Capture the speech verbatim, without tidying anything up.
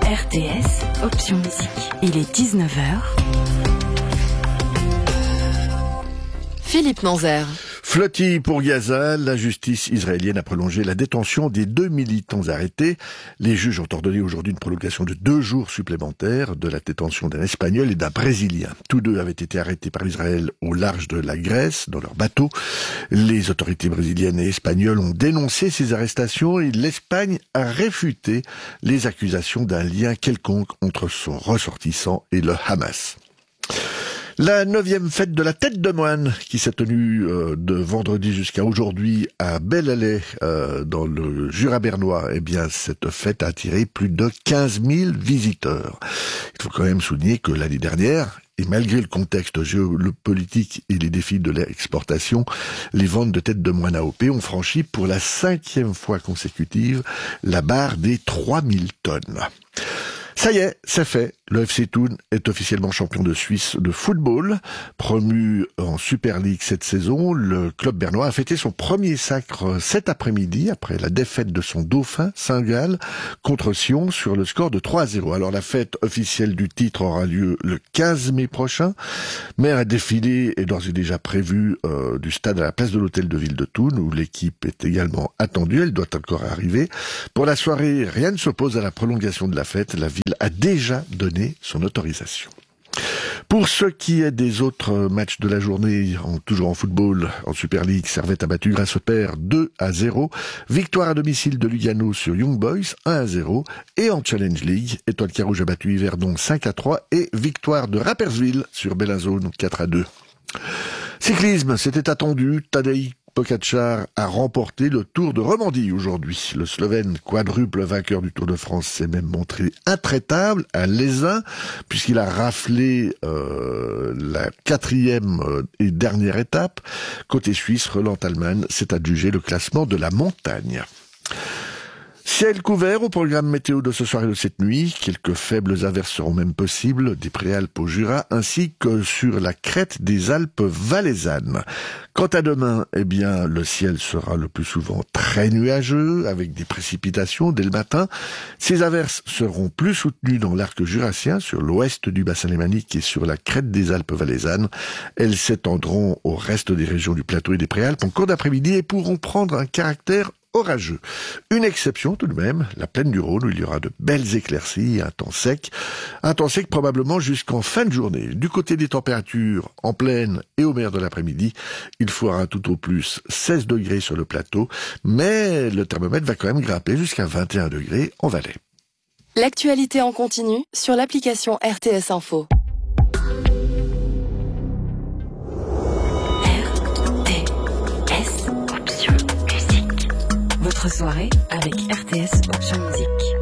R T S, option musique. Il est dix-neuf heures. Philippe Manzer. Flotti pour Gaza, la justice israélienne a prolongé la détention des deux militants arrêtés. Les juges ont ordonné aujourd'hui une prolongation de deux jours supplémentaires de la détention d'un Espagnol et d'un Brésilien. Tous deux avaient été arrêtés par Israël au large de la Grèce, dans leur bateau. Les autorités brésiliennes et espagnoles ont dénoncé ces arrestations et l'Espagne a réfuté les accusations d'un lien quelconque entre son ressortissant et le Hamas. La neuvième fête de la tête de moine, qui s'est tenue euh, de vendredi jusqu'à aujourd'hui à Belle-Alais, euh, dans le Jura bernois, eh bien, cette fête a attiré plus de quinze mille visiteurs. Il faut quand même souligner que l'année dernière, et malgré le contexte géopolitique et les défis de l'exportation, les ventes de têtes de moine A O P ont franchi pour la cinquième fois consécutive la barre des trois mille tonnes. Ça y est, c'est fait. Le F C Thun est officiellement champion de Suisse de football. Promu en Super League cette saison, le club bernois a fêté son premier sacre cet après-midi après la défaite de son dauphin Saint-Gall contre Sion sur le score de trois à zéro. Alors la fête officielle du titre aura lieu le quinze mai prochain, mais un défilé est d'ores et déjà prévu euh, du stade à la place de l'hôtel de ville de Thun où l'équipe est également attendue. Elle doit encore arriver. Pour la soirée, rien ne s'oppose à la prolongation de la fête. La ville a déjà donné son autorisation. Pour ce qui est des autres matchs de la journée, en, toujours en football, en Super League, Servette a battu Grasshopper deux à zéro, victoire à domicile de Lugano sur Young Boys un à zéro, et en Challenge League, Étoile Carouge a battu Yverdon cinq à trois, et victoire de Rapperswil sur Bellinzone quatre à deux. Cyclisme, c'était attendu, Tadej Pogačar a remporté le Tour de Romandie aujourd'hui. Le Slovène quadruple vainqueur du Tour de France s'est même montré intraitable à l'Aisin, puisqu'il a raflé euh, la quatrième et dernière étape. Côté suisse, Roland Thalmann s'est adjugé le classement de la montagne. Ciel couvert au programme météo de ce soir et de cette nuit. Quelques faibles averses seront même possibles des Préalpes au Jura ainsi que sur la crête des Alpes valaisannes. Quant à demain, eh bien, le ciel sera le plus souvent très nuageux avec des précipitations dès le matin. Ces averses seront plus soutenues dans l'arc jurassien, sur l'ouest du bassin lémanique et sur la crête des Alpes valaisannes. Elles s'étendront au reste des régions du plateau et des Préalpes en cours d'après-midi et pourront prendre un caractère orageux. Une exception tout de même, la plaine du Rhône où il y aura de belles éclaircies et un temps sec. Un temps sec probablement jusqu'en fin de journée. Du côté des températures, en plaine et au mer de l'après-midi, il fera tout au plus seize degrés sur le plateau, mais le thermomètre va quand même grimper jusqu'à vingt et un degrés en Valais. L'actualité en continu sur l'application R T S Info. Votre soirée avec R T S Option Musique.